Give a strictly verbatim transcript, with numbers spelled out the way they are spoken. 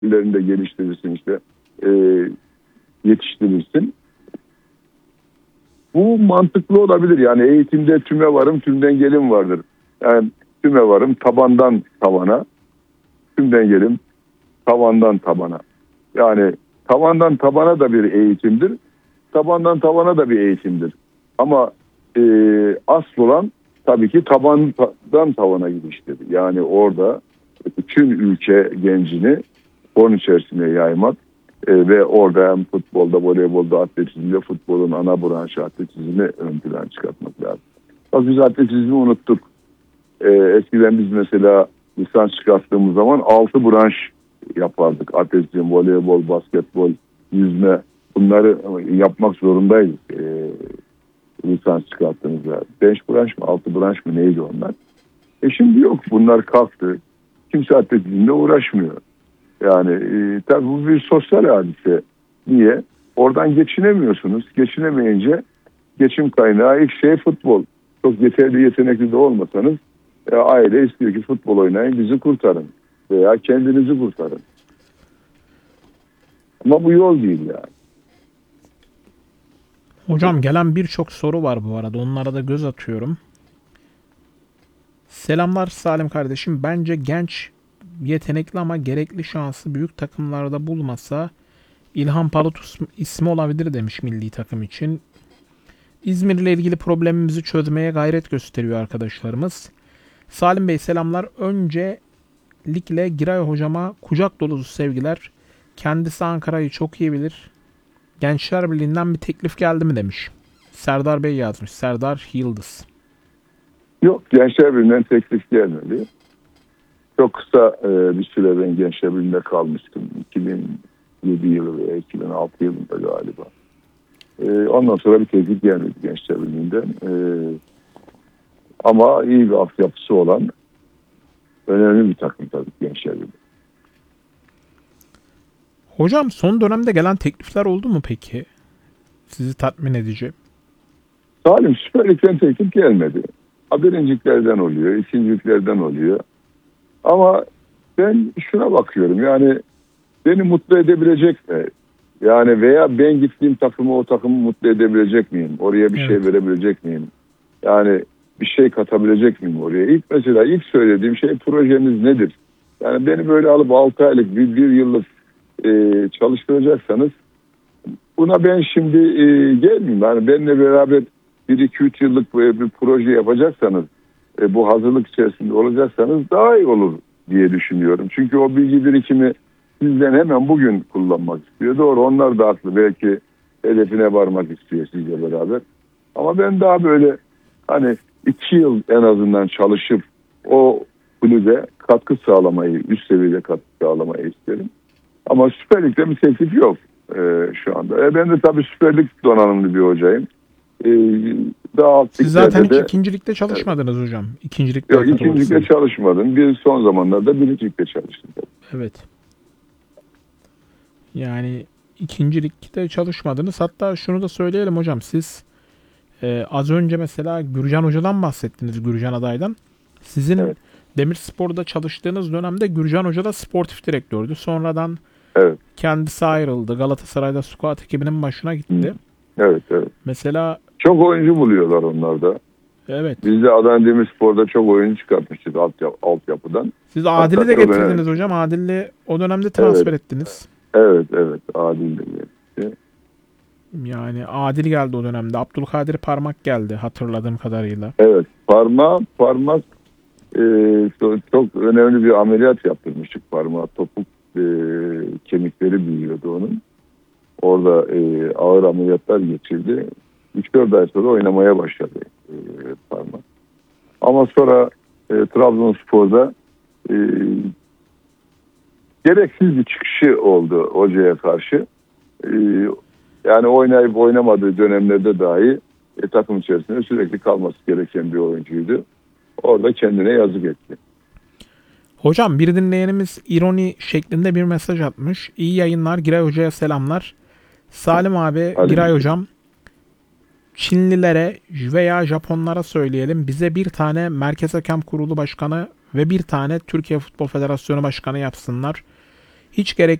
ilerinde geliştirirsin işte e, yetiştirirsin. Bu mantıklı olabilir. Yani eğitimde tüme varım, tümden gelim vardır. Yani tüme varım tabandan tavana, tümden gelim tavandan tabana. Yani tavandan tabana da bir eğitimdir. Tabandan tavana da bir eğitimdir. Ama e, asıl olan tabii ki tabandan tavana gidiştir. Yani orada bütün ülke gencini onun içerisine yaymak e, ve orada hem futbolda, voleybolda, atletizmde futbolun ana branşı atletizmi ön plan çıkartmak lazım. Bak biz atletizmi unuttuk. E, eskiden biz mesela lisans çıkarttığımız zaman altı branş yapardık. Atletizm, voleybol, basketbol, yüzme, bunları yapmak zorundaydık. E, lisans çıkarttığımızda. Beş branş mı, altı branş mı neydi onlar? E şimdi yok. Bunlar kalktı. Kimse atletizmle uğraşmıyor. Yani e, tabii bu bir sosyal hadise. Niye? Oradan geçinemiyorsunuz. Geçinemeyince geçim kaynağı ilk şey futbol. Çok yeterli yetenekli de olmasanız e, aile istiyor ki futbol oynayın, bizi kurtarın. Veya kendinizi kurtarın. Ama bu yol değil yani. Hocam gelen birçok soru var bu arada. Onlara da göz atıyorum. Selamlar Salim kardeşim. Bence genç, yetenekli ama gerekli şansı büyük takımlarda bulmasa İlhan Palut ismi olabilir demiş milli takım için. İzmir ile ilgili problemimizi çözmeye gayret gösteriyor arkadaşlarımız. Salim Bey selamlar. Öncelikle Giray hocama kucak dolusu sevgiler. Kendisi Ankara'yı çok iyi bilir. Gençler Birliği'nden bir teklif geldi mi demiş. Serdar Bey yazmış. Serdar Yıldız. Yok, Gençler Birliği'nden teklif gelmedi. Çok kısa e, bir süre ben Gençler Birliği'nde kalmıştım. iki bin yedi yılı veya iki bin altı yılında galiba. E, ondan sonra bir teklif gelmedi Gençler Birliği'nden. E, ama iyi bir altyapısı olan önemli bir takım tabii Gençler Birliği. Hocam son dönemde gelen teklifler oldu mu peki? Sizi tatmin edici. Salim, Süper Lig'den teklif gelmedi. Ha, birinciliklerden oluyor, ikinciliklerden oluyor. Ama ben şuna bakıyorum, yani beni mutlu edebilecek mi? Yani veya ben gittiğim takımı, o takımı mutlu edebilecek miyim? Oraya bir evet. şey verebilecek miyim? Yani bir şey katabilecek miyim oraya? İlk mesela ilk söylediğim şey projeniz nedir? Yani beni böyle alıp altı aylık, bir, bir yıllık e, çalıştıracaksanız buna ben şimdi e, gelmeyeyim. Yani benimle beraber bir iki üç yıllık bir proje yapacaksanız, e, bu hazırlık içerisinde olacaksanız daha iyi olur diye düşünüyorum. Çünkü o bilgi birikimi sizden hemen bugün kullanmak istiyor. Doğru, onlar da haklı. Belki hedefine varmak istiyor sizle beraber. Ama ben daha böyle hani iki yıl en azından çalışıp o kulübe katkı sağlamayı, üst seviyede katkı sağlamayı isterim. Ama Süper Lig'de bir teklif yok e, şu anda. E, ben de tabii Süper Lig donanımlı bir hocayım. E, daha alt Siz zaten hiç de, ikincilikte çalışmadınız evet. hocam. İkincilikte yok, ikincilikte çalışmadım. Bir son zamanlarda birincilikte çalıştım. Evet. Yani ikincilikte çalışmadınız. Hatta şunu da söyleyelim hocam. Siz e, az önce mesela Gürcan Hoca'dan bahsettiniz. Gürcan adaydan. Sizin evet. Demirspor'da çalıştığınız dönemde Gürcan Hoca da sportif direktördü. Sonradan evet. kendisi ayrıldı. Galatasaray'da squad ekibinin başına gitti. Evet, evet. Mesela çok oyuncu buluyorlar onlar da. Evet. Biz de Adana Demirspor'da çok oyuncu çıkartmıştık altyapı, altyapıdan. Siz Adil'i de getirdiniz önemli. Hocam. Adil'i o dönemde transfer evet. ettiniz. Evet, evet. Adil de geldi. Yani Adil geldi o dönemde. Abdülkadir Parmak geldi hatırladığım kadarıyla. Evet. Parmak, parmak e, çok önemli bir ameliyat yaptırmıştık parmağı. Topuk e, kemikleri büyüyordu onun. Orada e, ağır ameliyatlar geçirdi. üç dört ay sonra oynamaya başladı e, parmak. Ama sonra e, Trabzonspor'da e, gereksiz bir çıkışı oldu hocaya karşı. E, yani oynayıp oynamadığı dönemlerde dahi e, takım içerisinde sürekli kalması gereken bir oyuncuydu. Orada kendine yazık etti. Hocam bir dinleyenimiz ironi şeklinde bir mesaj atmış. İyi yayınlar, Giray Hoca'ya selamlar. Salim abi, Hadi. Giray Hocam, Çinlilere veya Japonlara söyleyelim, bize bir tane Merkez Hakem Kurulu Başkanı ve bir tane Türkiye Futbol Federasyonu Başkanı yapsınlar. Hiç gerek